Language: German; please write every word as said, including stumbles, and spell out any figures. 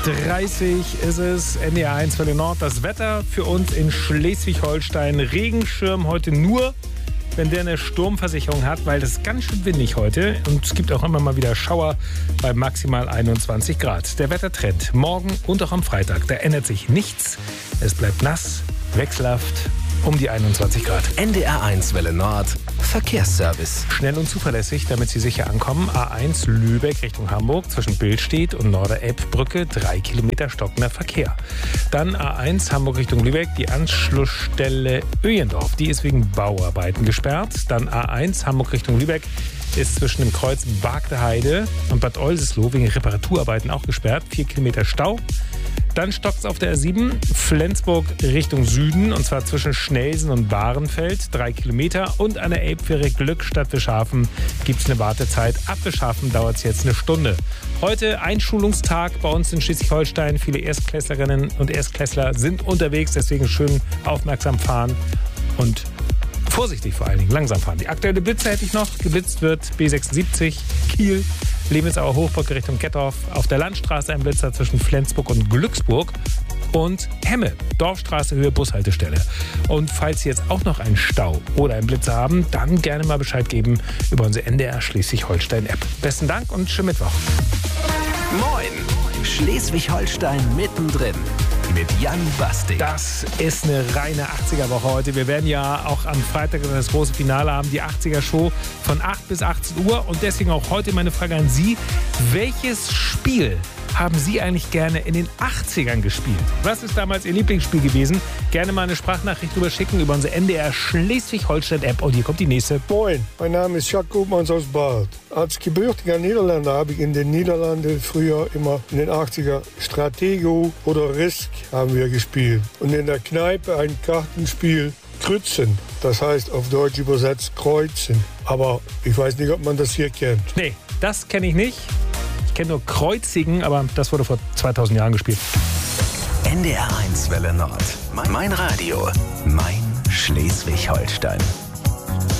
dreißig ist es, N D R eins Welle Nord. Das Wetter für uns in Schleswig-Holstein. Regenschirm heute nur, wenn der eine Sturmversicherung hat, weil das ist ganz schön windig heute. Und es gibt auch immer mal wieder Schauer bei maximal einundzwanzig Grad. Der Wettertrend morgen und auch am Freitag, da ändert sich nichts. Es bleibt nass, wechselhaft, um die einundzwanzig Grad. N D R eins Welle Nord, Verkehrsservice. Schnell und zuverlässig, damit Sie sicher ankommen. A eins Lübeck Richtung Hamburg zwischen Billstedt und Norder-Elb-Brücke. Drei Kilometer stockender Verkehr. Dann A eins Hamburg Richtung Lübeck, die Anschlussstelle Öjendorf. Die ist wegen Bauarbeiten gesperrt. Dann A eins Hamburg Richtung Lübeck ist zwischen dem Kreuz Bagdeheide und Bad Oldesloe wegen Reparaturarbeiten auch gesperrt. Vier Kilometer Stau. Dann stockt es auf der R sieben, Flensburg Richtung Süden, und zwar zwischen Schnelsen und Bahrenfeld, drei Kilometer. Und an der Elbfähre Glückstadt-Wischhafen gibt es eine Wartezeit. Ab Wischhafen dauert es jetzt eine Stunde. Heute Einschulungstag bei uns in Schleswig-Holstein. Viele Erstklässlerinnen und Erstklässler sind unterwegs, deswegen schön aufmerksam fahren und vorsichtig vor allen Dingen, langsam fahren. Die aktuelle Blitze hätte ich noch. Geblitzt wird B sechsundsiebzig, Kiel, Lebensauer Hochbrücke Richtung Gettorf. Auf der Landstraße ein Blitzer zwischen Flensburg und Glücksburg. Und Hemme, Dorfstraße, Höhe Bushaltestelle. Und falls Sie jetzt auch noch einen Stau oder einen Blitzer haben, dann gerne mal Bescheid geben über unsere N D R Schleswig-Holstein-App. Besten Dank und schönen Mittwoch. Moin, Schleswig-Holstein mittendrin. Mit Jan Bastik. Das ist eine reine achtziger-Woche heute. Wir werden ja auch am Freitag das große Finale haben, die achtziger-Show von acht bis achtzehn Uhr. Und deswegen auch heute meine Frage an Sie. Welches Spiel haben Sie eigentlich gerne in den achtzigern gespielt? Was ist damals Ihr Lieblingsspiel gewesen? Gerne mal eine Sprachnachricht drüber schicken über unsere N D R Schleswig-Holstein-App. Und hier kommt die nächste. Moin, mein Name ist Jacques Koopmans aus Bad. Als gebürtiger Niederländer habe ich in den Niederlanden früher immer in den achtziger Stratego oder Risk haben wir gespielt. Und in der Kneipe ein Kartenspiel Kreuzen. Das heißt auf Deutsch übersetzt Kreuzen. Aber ich weiß nicht, ob man das hier kennt. Nee, das kenne ich nicht. Ich kenne nur Kreuzigen, aber das wurde vor zweitausend Jahren gespielt. N D R eins Welle Nord. Mein Radio. Mein Schleswig-Holstein.